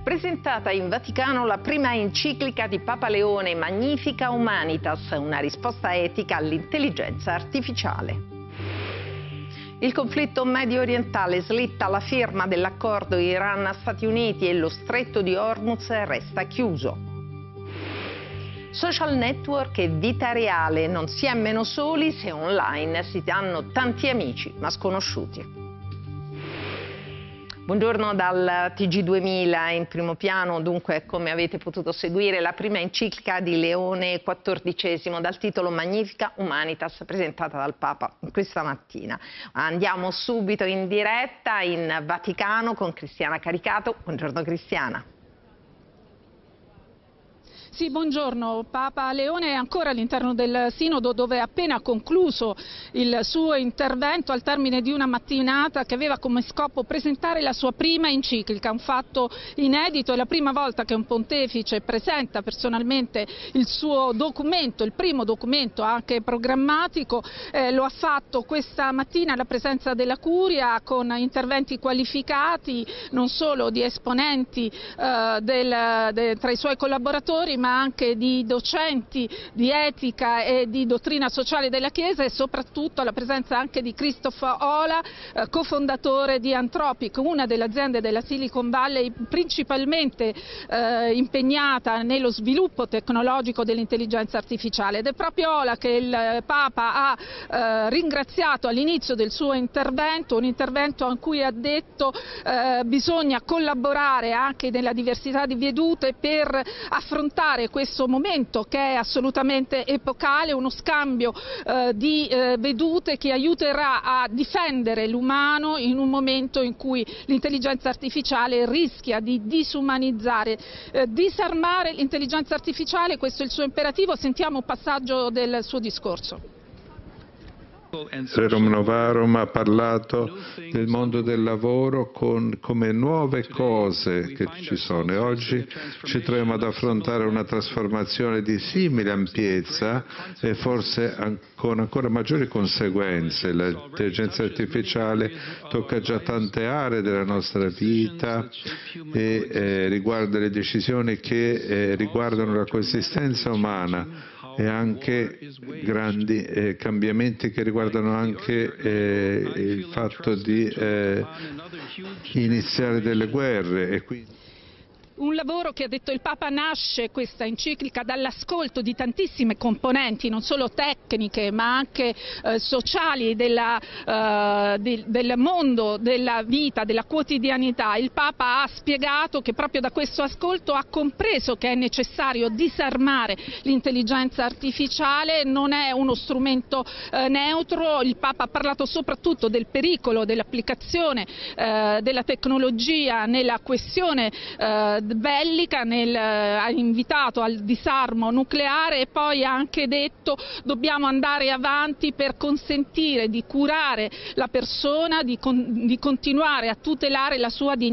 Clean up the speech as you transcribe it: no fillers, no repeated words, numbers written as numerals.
Presentata in Vaticano la prima enciclica di Papa Leone, Magnificat Humanitas, una risposta etica all'intelligenza artificiale. Il conflitto medio orientale slitta la firma dell'accordo Iran-Stati Uniti e lo stretto di Hormuz resta chiuso. Social network e vita reale, non si è meno soli se online si hanno tanti amici ma sconosciuti. Buongiorno dal TG2000, in primo piano dunque, come avete potuto seguire, la prima enciclica di Leone XIV dal titolo Magnificat Humanitas, presentata dal Papa questa mattina. Andiamo subito in diretta in Vaticano con Cristiana Caricato. Buongiorno Cristiana. Sì, buongiorno. Papa Leone è ancora all'interno del Sinodo, dove ha appena concluso il suo intervento al termine di una mattinata che aveva come scopo presentare la sua prima enciclica, un fatto inedito. È la prima volta che un pontefice presenta personalmente il suo documento, il primo documento anche programmatico. Lo ha fatto questa mattina alla presenza della Curia con interventi qualificati non solo di esponenti tra i suoi collaboratori, ma anche di docenti di etica e di dottrina sociale della Chiesa, e soprattutto alla presenza anche di Christoph Olah, cofondatore di Anthropic, una delle aziende della Silicon Valley principalmente impegnata nello sviluppo tecnologico dell'intelligenza artificiale. Ed è proprio Olah che il Papa ha ringraziato all'inizio del suo intervento, un intervento in cui ha detto bisogna collaborare anche nella diversità di vedute per affrontare questo momento che è assolutamente epocale, uno scambio di vedute che aiuterà a difendere l'umano in un momento in cui l'intelligenza artificiale rischia di disumanizzare, disarmare l'intelligenza artificiale. Questo è il suo imperativo. Sentiamo un passaggio del suo discorso. Rerum Novarum ha parlato del mondo del lavoro come nuove cose che ci sono, e oggi ci troviamo ad affrontare una trasformazione di simile ampiezza e forse con ancora maggiori conseguenze. L'intelligenza artificiale tocca già tante aree della nostra vita e riguarda le decisioni che riguardano la coesistenza umana, e anche grandi cambiamenti che riguardano anche il fatto di iniziare delle guerre. E quindi un lavoro che, ha detto il Papa, nasce, questa enciclica, dall'ascolto di tantissime componenti, non solo tecniche ma anche sociali del mondo, della vita, della quotidianità. Il Papa ha spiegato che proprio da questo ascolto ha compreso che è necessario disarmare l'intelligenza artificiale, non è uno strumento neutro. Il Papa ha parlato soprattutto del pericolo dell'applicazione della tecnologia nella questione bellica, ha invitato al disarmo nucleare, e poi ha anche detto dobbiamo andare avanti per consentire di curare la persona, di continuare a tutelare la sua dignità.